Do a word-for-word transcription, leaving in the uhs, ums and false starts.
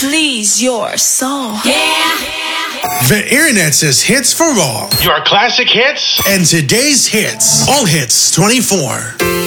please your soul. Yeah. The internet says hits for all. Your classic hits and today's hits. All hits twenty-four.